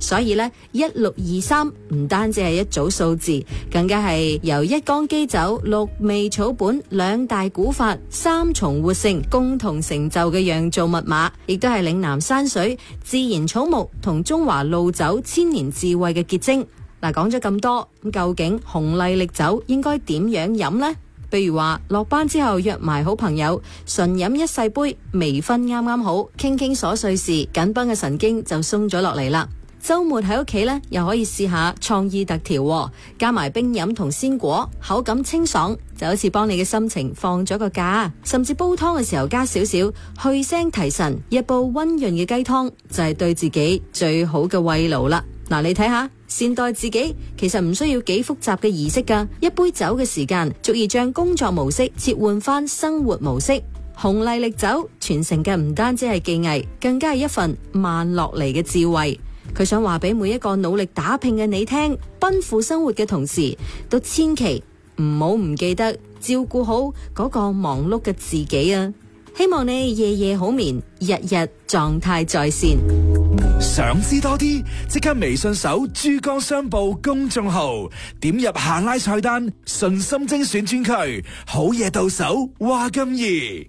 所以呢，1623唔單止係一組數字，更加係由一缸基酒、6味草本、2大古法、3重活性共同成就嘅釀造密碼，亦都係嶺南山水、自然草木同中華老酒千年智慧嘅結晶。嗱，講咗咁多，咁究竟紅麗力酒應該點樣飲呢？譬如話落班之後約埋好朋友，純飲一細杯，微醺啱啱好，傾傾瑣碎事，緊繃嘅神經就鬆咗落嚟啦。周末喺屋企呢，又可以試下創意特調，加埋冰飲同鮮果，口感清爽，就好似幫你嘅心情放咗個假。甚至煲湯嘅時候加少少去腥提神，一煲溫潤嘅雞湯就係對自己最好嘅慰勞啦。嗱，你睇下，善待自己其實唔需要幾複雜嘅儀式噶，一杯酒嘅時間足以將工作模式切換翻生活模式。紅麗力酒傳承嘅唔單止係技藝，更加係一份慢落嚟嘅智慧。佢想話俾每一個努力打拼嘅你聽，奔赴生活嘅同時，都千祈唔好唔記得照顧好嗰個忙碌嘅自己啊！希望你夜夜好眠，日日狀態在線。 想知多啲，即刻微信搜珠江商報公眾號，點入下拉菜單，信心精選專區，好嘢到手，話咁易。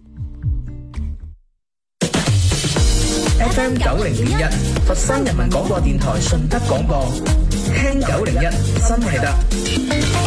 FM 90.1佛山人民廣播電台順德廣播，聽901真係得。